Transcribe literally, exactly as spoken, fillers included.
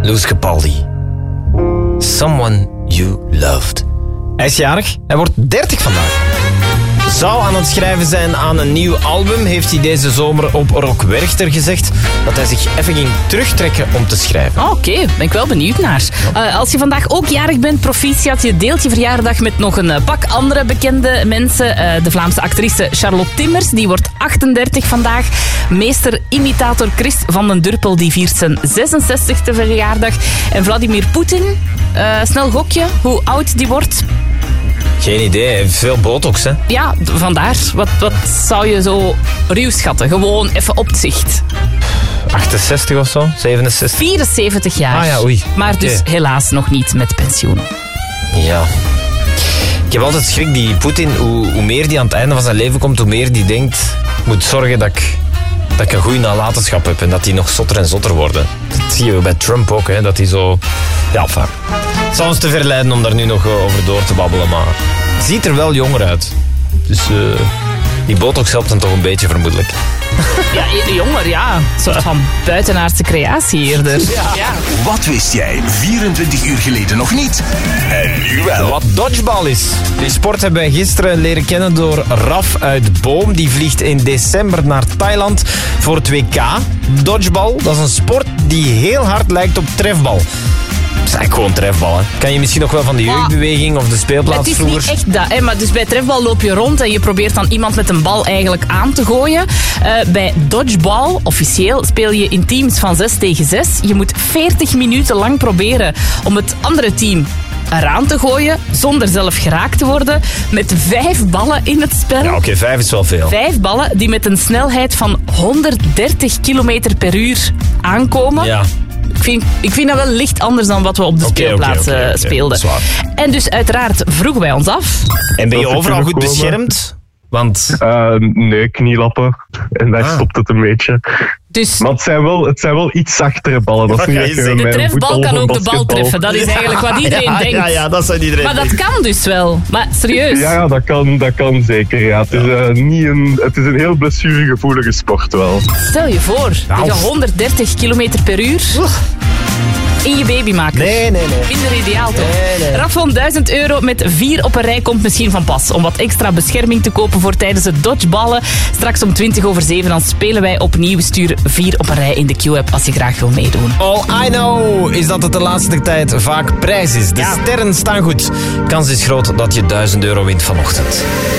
Lewis Capaldi. Someone You Loved. Hij is jarig. Hij wordt dertig vandaag. Zou aan het schrijven zijn aan een nieuw album. Heeft hij deze zomer op Rock Werchter gezegd dat hij zich even ging terugtrekken om te schrijven. Oh, Oké, okay. Ben ik wel benieuwd naar. Uh, als je vandaag ook jarig bent, proficiat, je deelt je verjaardag met nog een pak andere bekende mensen. Uh, de Vlaamse actrice Charlotte Timmers, die wordt achtendertig vandaag. Meester imitator Chris van den Durpel, die viert zijn zesenzestigste verjaardag. En Vladimir Poetin, uh, snel gokje, hoe oud die wordt? Geen idee, hij heeft veel botox, hè? Ja, vandaar. Wat, wat zou je zo ruw schatten? Gewoon even op het zicht. achtenzestig of zo? zevenenzestig? vierenzeventig jaar. Ah ja, oei. Maar okay. Dus helaas nog niet met pensioen. Ja. Ik heb altijd schrik, die Poetin, hoe, hoe meer die aan het einde van zijn leven komt, hoe meer die denkt, ik moet zorgen dat ik, dat ik een goede nalatenschap heb en dat die nog zotter en zotter worden. Dat zie je bij Trump ook, hè, dat hij zo... Ja, enfin. Het zou ons te ver leiden om daar nu nog over door te babbelen, maar het ziet er wel jonger uit. Dus uh, die botox helpt hem toch een beetje, vermoedelijk. Ja, jonger, ja. Een soort van buitenaardse creatie eerder. Ja. Ja. Wat wist jij vierentwintig uur geleden nog niet? En nu wel. Wat dodgeball is. Die sport hebben wij gisteren leren kennen door Raf uit Boom. Die vliegt in december naar Thailand voor het W K. Dodgeball, dat is een sport die heel hard lijkt op trefbal. Het is eigenlijk gewoon trefbal, hè. Kan je misschien nog wel van de jeugdbeweging of de speelplaats vroeger... Het is niet echt dat, hè. Maar dus bij trefbal loop je rond en je probeert dan iemand met een bal eigenlijk aan te gooien. Uh, bij dodgeball, officieel, speel je in teams van zes tegen zes. Je moet veertig minuten lang proberen om het andere team eraan te gooien, zonder zelf geraakt te worden, met vijf ballen in het spel. Ja, oké, okay, vijf is wel veel. Vijf ballen die met een snelheid van honderddertig kilometer per uur aankomen. Ja. Ik vind, ik vind dat wel licht anders dan wat we op de okay, speelplaats okay, okay, okay. speelden. En dus uiteraard vroegen wij ons af. En ben je overal goed beschermd? Want... Uh, nee, knielappen. En daar ah. stopt het een beetje. Dus... Maar het zijn wel, het zijn wel iets zachtere ballen. Dat is niet echt de trefbal kan ook de bal treffen. Dat is eigenlijk wat iedereen ja, denkt. Ja, ja, dat zou iedereen maar denken. dat kan dus wel. Maar serieus. Ja, ja dat, kan, dat kan zeker. Ja. Het, is, uh, niet een, het is een heel blessuregevoelige sport wel. Stel je voor, nou. je honderddertig kilometer per uur... Oeh. In je babymaker. Nee, nee, nee. Minder ideaal toch? Nee, nee. Raf van duizend euro met vier op een rij komt misschien van pas. Om wat extra bescherming te kopen voor tijdens het dodgeballen. Straks om twintig over zeven dan spelen wij opnieuw. Stuur vier op een rij in de Q-app als je graag wil meedoen. All I know is dat het de laatste tijd vaak prijs is. De ja. sterren staan goed. Kans is groot dat je duizend euro wint vanochtend.